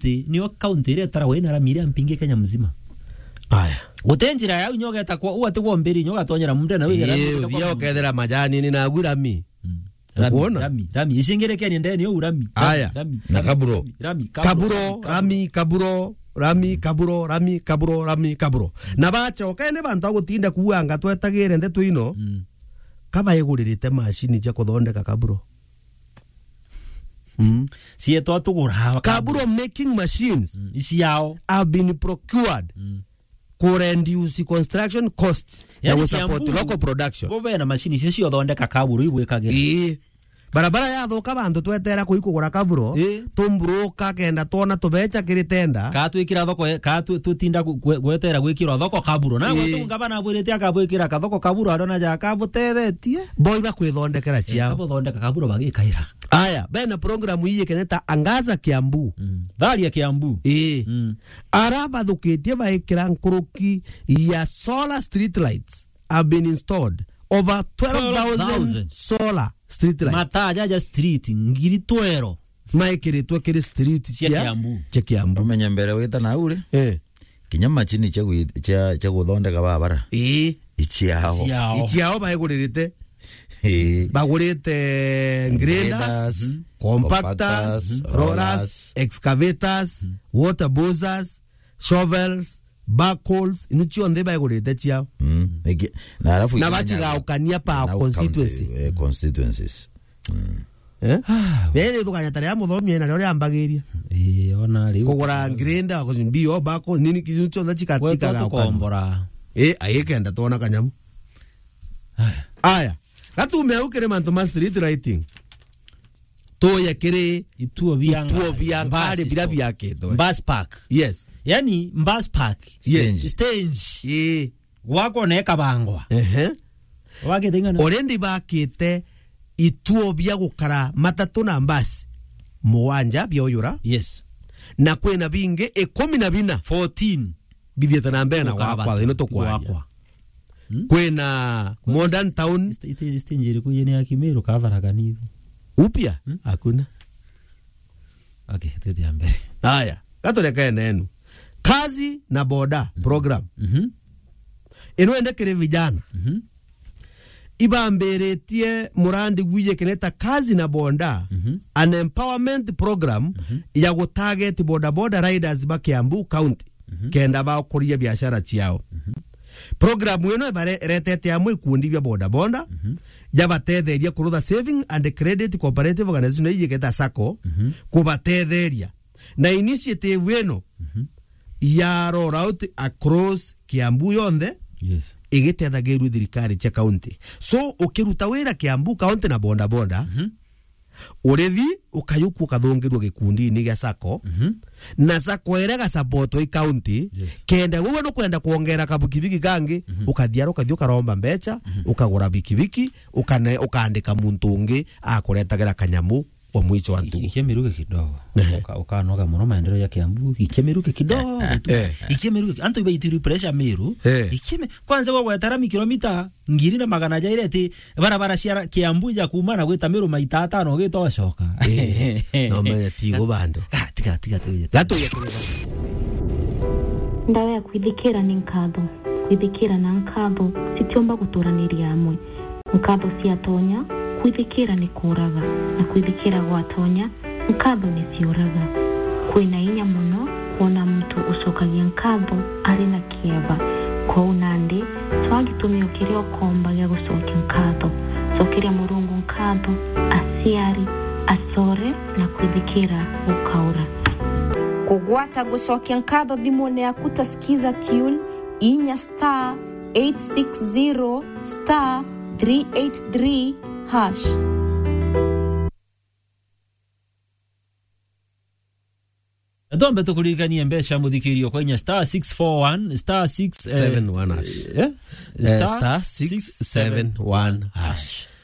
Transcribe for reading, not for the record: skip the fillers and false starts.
niyo county ile tara wena ra miri ampinge Kenya mzima. Aya. Gutenjira ya unyoga takwa uate kwa mberi nyoga tonyera mumbe na wigera. Yo kedera majani ni na gurami. Rami isingireke ni ndeni yo urami. Aya. Na kaburo. Kaburo. Na bacho kene bantu agutinda kuanga twetagire ndetu ino. Kaba yeguririte machine je kuthondeka kaburo. Sie to tugura kaburo making machines isi yao have been procured to reduce construction costs and support local production. Bobe na machine cio thondeka kaburo ibwekagira. Barabara ya thoka bantu twetera kuikugura kaburo tumbruka kenda tona tubecha kiritenda katwikira thoko tutinda gwetera gwikira thoko kaburo na gwetunga bana bwirite akabwikira kathoko kaburo arona ja kabutethetie boy ba kwithondekera ciao kabuthondeka kaburo bagikaira. Aya bena program hii keneta Angaza Kiambu Thali ya Kiambu araba thukitie baikira nkuruki ya solar street lights have been installed. Over 12,000 solar street lights. Mata jaja street ngiri twero. Maikiritwe kiri street cia Kiambu. Umenya mbere wita na ule. Kinya machini cha guthondeka barabara. Ichiao baiguririte. Bagurite graders, compactors, rollers, excavators, water bozers, shovels, backholes, inuchio ndeba yagurite chiao. Na alafu na bachiga ukania pa constituencies. Bele tukanya tare amuthomi na ryo ambagiria. Ona riu. Kugura grader ko mbio backholes nini kinuchio ndachikatika ga kombora. Ayekenda tona kanyamu. Aya. Gatume ukire manto ma street lighting. To yakire ituo bianga ari birabia kedo. Bus park. Yes. Yani bus park. Stage. Wako ne kabangwa. Wake tingana. Orendi bakite ituo bia gukara matatu na mbasi. Muwanja bioyura. Yes. Na kwena binge 14 bidieta na mbena wakwa ino tokwaria. Kwena modern town stinjiri kujeni ya Kimeru kavaraga nivi upya hakuna. Okay, tuti ya mbere. Haya, katoleka nenu kazi na boda program inoendekere vijana ibamberetie murandi gwiye keneta kazi na boda an empowerment program ya gutarget boda riders ba Kiambu County kenda ba kuria biashara ciao. Programu ino retete amwe ikundi bya boda yabatetheria kurutha saving and credit cooperative organization yigeta SACCO kubatetheria na initiative ino ya roll out across Kiambu yonde igitethagiru thirikari cia county. So ukiruta wira Kiambu County na boda urethi ukayuku ukathongirwo gikundi ni gya SACCO na SACCO erega support i county kenda wewe no kwenda kuongera kabukibiki kangi ukathiara ukathio karomba mbecha ukagura bikibiki ukaandika muntu ungi akuretagira kanyamu wa mwicho wa ntugu ikemiruke kidogo ukanoga muno maendeleo ya Kiambu ikemiruke kidogo ikemiruke anto ibaitiri pressure miru kwanza wewe tarami kilomita 200 jaireti barabara cia Kiambu ya kumana gwita miru maita 5 gitoshoka no me tigo bando tiga gato ya ndawe ya kwithikira ni nkatho kwithikira na nkatho sitiomba guturaniria amwe nkatho cia tonya kwithikira ni kuraga na kwithikira gwatonya nkatho ni ciuraga kwina inya muno kuona mtu ucokagia nkatho ari na kieba kwa unandi twagitumio kirio komba gya gucokia nkatho cokeria Murungu nkatho asiari asore na kwithikira ukaura kugwata gucokia nkatho thimune yaku tasikiza tune inya star 860 star 383 hash. Dombe tukuligania mbesha mudhikirio kwa inya star 641 star 671 hash. Star 671 hash.